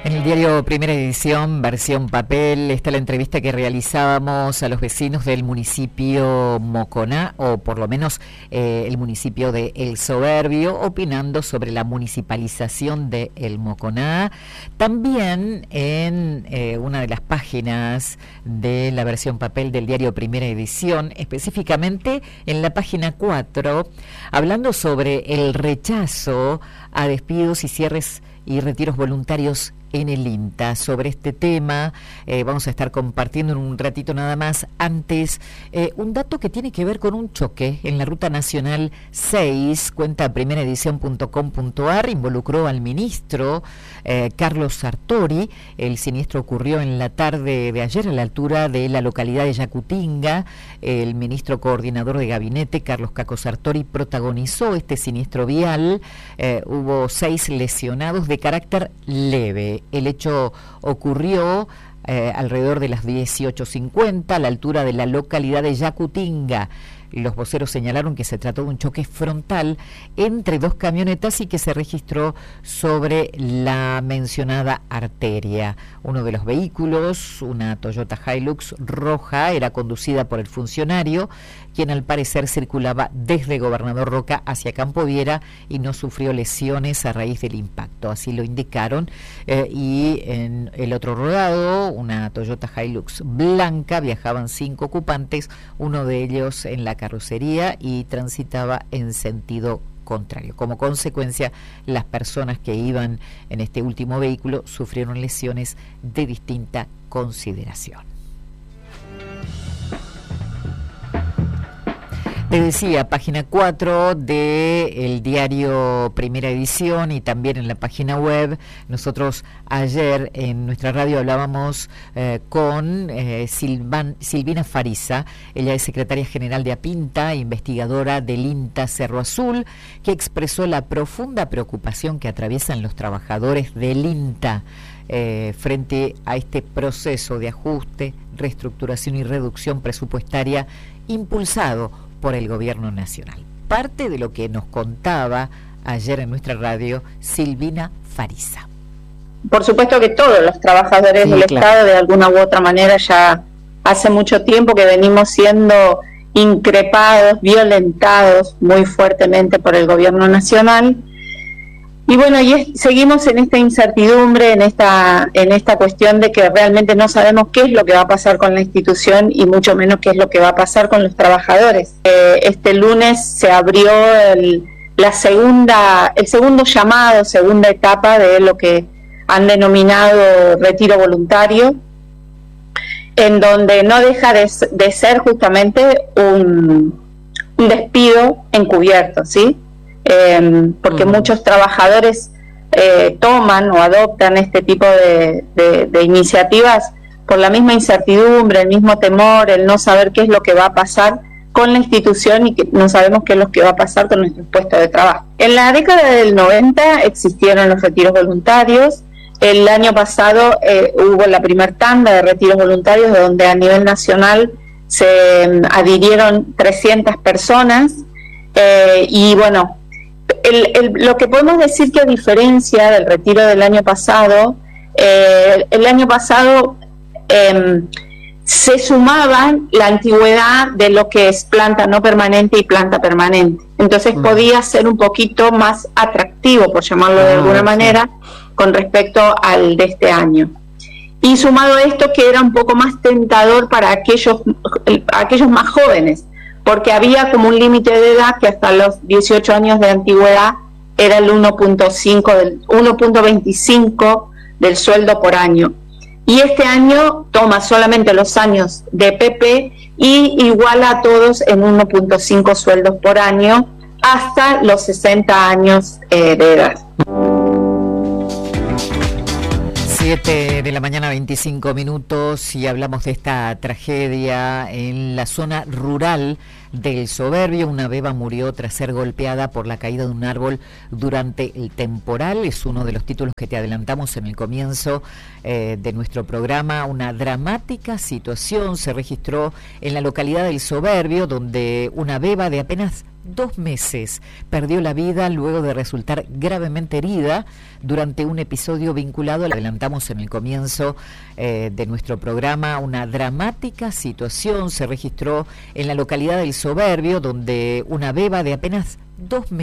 En el diario Primera Edición, versión papel, está la entrevista que realizábamos a los vecinos del municipio Moconá, o por lo menos el municipio de El Soberbio, opinando sobre la municipalización de El Moconá. También en una de las páginas de la versión papel del diario Primera Edición, específicamente en la página 4, hablando sobre el rechazo a despidos y cierres y retiros voluntarios en el INTA. Sobre este tema vamos a estar compartiendo en un ratito nada más. Antes, un dato que tiene que ver con un choque en la Ruta Nacional 6, cuenta primeraedición.com.ar, involucró al ministro Carlos Sartori. El siniestro ocurrió en la tarde de ayer a la altura de la localidad de Yacutinga. El ministro coordinador de gabinete, Carlos Caco Sartori, protagonizó este siniestro vial. Hubo 6 lesionados de carácter leve. El hecho ocurrió alrededor de las 18:50 a la altura de la localidad de Yacutinga. Los voceros señalaron que se trató de un choque frontal entre 2 camionetas y que se registró sobre la mencionada arteria. Uno de los vehículos, una Toyota Hilux roja, era conducida por el funcionario, quien al parecer circulaba desde Gobernador Roca hacia Campo Viera y no sufrió lesiones a raíz del impacto, así lo indicaron. Y en el otro rodado, una Toyota Hilux blanca, viajaban 5 ocupantes, uno de ellos en la carrocería y transitaba en sentido contrario. Como consecuencia, las personas que iban en este último vehículo sufrieron lesiones de distinta consideración. Te decía, página 4 del diario Primera Edición y también en la página web. Nosotros ayer en nuestra radio hablábamos con Silvina Fariza. Ella es secretaria general de APINTA, investigadora del INTA Cerro Azul, que expresó la profunda preocupación que atraviesan los trabajadores del INTA frente a este proceso de ajuste, reestructuración y reducción presupuestaria impulsado por el gobierno nacional. Parte de lo que nos contaba ayer en nuestra radio Silvina Fariza. Por supuesto que todos los trabajadores del Estado, de alguna u otra manera, ya hace mucho tiempo que venimos siendo increpados, violentados muy fuertemente por el gobierno nacional. Y bueno, seguimos en esta incertidumbre, en esta cuestión de que realmente no sabemos qué es lo que va a pasar con la institución y mucho menos qué es lo que va a pasar con los trabajadores. Este lunes se abrió el segundo llamado, segunda etapa de lo que han denominado retiro voluntario, en donde no deja de ser justamente un despido encubierto, ¿sí? Porque muchos trabajadores toman o adoptan este tipo de iniciativas por la misma incertidumbre, el mismo temor, el no saber qué es lo que va a pasar con la institución y que no sabemos qué es lo que va a pasar con nuestros puestos de trabajo. En la década del 90 existieron los retiros voluntarios. El año pasado hubo la primera tanda de retiros voluntarios, donde a nivel nacional se adhirieron 300 personas y bueno, lo que podemos decir que a diferencia del retiro del año pasado, el año pasado se sumaban la antigüedad de lo que es planta no permanente y planta permanente. Entonces podía ser un poquito más atractivo, por llamarlo de alguna manera, con respecto al de este año. Y sumado a esto, que era un poco más tentador para aquellos más jóvenes, porque había como un límite de edad que hasta los 18 años de antigüedad era el 1.25 del sueldo por año. Y este año toma solamente los años de PP y iguala a todos en 1.5 sueldos por año hasta los 60 años de edad. 7 de la mañana, 25 minutos, y hablamos de esta tragedia en la zona rural del Soberbio. Una beba murió tras ser golpeada por la caída de un árbol durante el temporal. Es uno de los títulos que te adelantamos en el comienzo de nuestro programa. Una dramática situación se registró en la localidad del Soberbio, donde una beba de apenas 2 meses. Perdió la vida luego de resultar gravemente herida durante un episodio vinculado, lo adelantamos en el comienzo de nuestro programa, una dramática situación se registró en la localidad del Soberbio, donde una beba de apenas 2 meses